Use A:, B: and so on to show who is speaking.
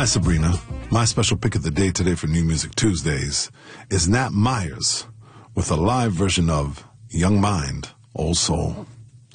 A: Hi, Sabrina. My special pick of the day today for New Music Tuesdays is Nat Myers with a live version of Young Mind, Old Soul.